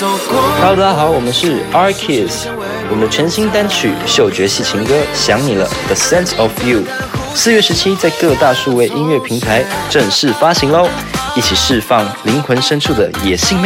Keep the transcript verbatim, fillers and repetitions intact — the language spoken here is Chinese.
Hello， 大家好，我们是 R Kids， 我们的全新单曲嗅觉系情歌《想你了》The Sense of You， 四月十七在各大数位音乐平台正式发行喽！一起释放灵魂深处的野性魅